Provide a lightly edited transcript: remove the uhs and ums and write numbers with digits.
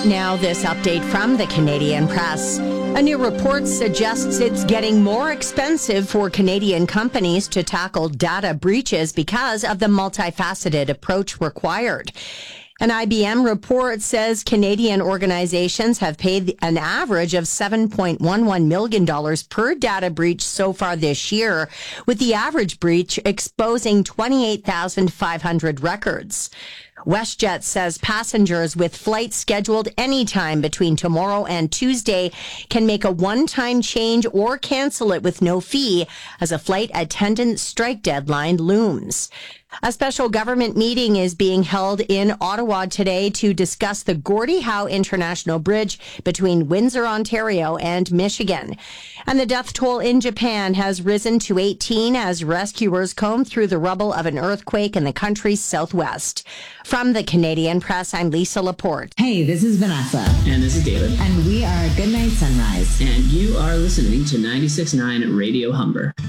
now, this update from the Canadian Press. A new report suggests it's getting more expensive for Canadian companies to tackle data breaches because of the multifaceted approach required. An IBM report says Canadian organizations have paid an average of $7.11 million per data breach so far this year, with the average breach exposing 28,500 records. WestJet says passengers with flights scheduled anytime between tomorrow and Tuesday can make a one-time change or cancel it with no fee as a flight attendant strike deadline looms. A special government meeting is being held in Ottawa today to discuss the Gordie Howe International Bridge between Windsor, Ontario and Michigan. And the death toll in Japan has risen to 18 as rescuers comb through the rubble of an earthquake in the country's southwest. From the Canadian Press, I'm Lisa Laporte. Hey, this is Vanessa. And this is David. And we are Goodnight Sunrise. And you are listening to 96.9 Radio Humber.